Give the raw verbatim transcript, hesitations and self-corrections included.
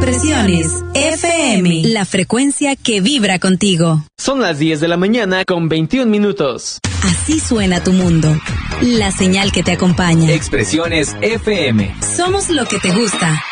Expresiones F M, la frecuencia que vibra contigo. Son las diez de la mañana con veintiún minutos. Así suena tu mundo. La señal que te acompaña. Expresiones F M. Somos lo que te gusta.